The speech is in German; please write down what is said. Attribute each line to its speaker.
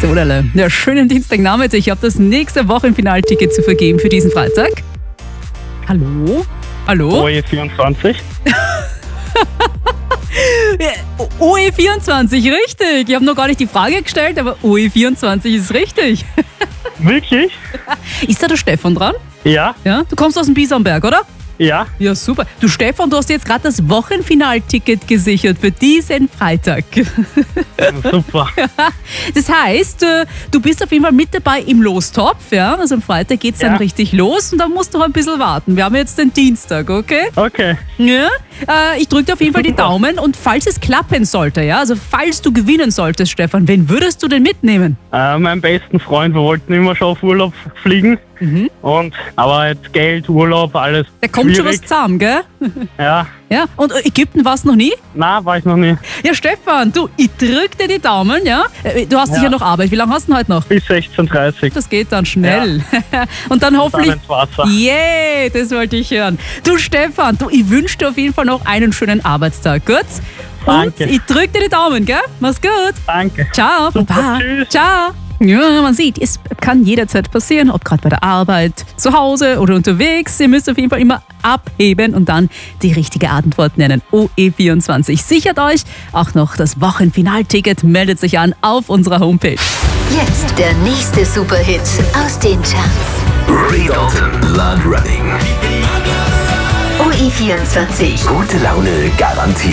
Speaker 1: So, ja, schönen Dienstagnachmittag. Ich habe das nächste Wochenfinalticket zu vergeben für diesen Freitag. Hallo? Hallo?
Speaker 2: OE24.
Speaker 1: OE24, richtig. Ich habe noch gar nicht die Frage gestellt, aber OE24 ist richtig.
Speaker 2: Wirklich?
Speaker 1: Ist da der Stefan dran?
Speaker 2: Ja,
Speaker 1: Ja? Du kommst aus dem Biesamberg, oder?
Speaker 2: ja.
Speaker 1: Ja, super. Du Stefan, du hast jetzt gerade das Wochenfinalticket gesichert für diesen Freitag.
Speaker 2: Super.
Speaker 1: Das heißt, du bist auf jeden Fall mit dabei im Lostopf. Ja? Also am Freitag geht's dann
Speaker 2: Ja.
Speaker 1: richtig los und dann musst du noch ein bisschen warten. Wir haben jetzt den Dienstag, okay?
Speaker 2: Okay.
Speaker 1: Ja? Ich drücke dir auf jeden Fall die
Speaker 2: Super.
Speaker 1: Daumen und falls es klappen sollte, ja, also falls du gewinnen solltest, Stefan, wen würdest du denn mitnehmen?
Speaker 2: Meinen besten Freund, wir wollten immer schon auf Urlaub fliegen. Aber jetzt Geld, Urlaub, alles
Speaker 1: Da kommt schon was
Speaker 2: schwierig.
Speaker 1: zusammen, gell?
Speaker 2: Ja,
Speaker 1: Ja, und Ägypten warst du noch nie?
Speaker 2: na, war ich noch nie.
Speaker 1: Ja, Stefan, du, ich drück dir die Daumen, ja? Du hast sicher noch Arbeit. Wie lange hast du denn heute noch?
Speaker 2: Bis 16:30
Speaker 1: Das geht dann schnell. Und dann hoffentlich...
Speaker 2: Dann ins Wasser.
Speaker 1: Yeah, das wollte ich hören. Du Stefan, ich wünsche dir auf jeden Fall noch einen schönen Arbeitstag, gut? Und
Speaker 2: Danke.
Speaker 1: ich drück dir die Daumen, gell? Mach's gut.
Speaker 2: Danke.
Speaker 1: Ciao.
Speaker 2: Super,
Speaker 1: Baba.
Speaker 2: tschüss.
Speaker 1: Ciao. Ja, man sieht, es kann jederzeit passieren, ob gerade bei der Arbeit, zu Hause oder unterwegs. Ihr müsst auf jeden Fall immer abheben und dann die richtige Antwort nennen. OE24. Sichert euch auch noch das Wochenfinalticket. Meldet sich an auf unserer Homepage.
Speaker 3: Jetzt der nächste Superhit aus den Charts.
Speaker 4: Ray Dalton, Blood Running.
Speaker 3: OE24.
Speaker 4: Gute Laune garantiert.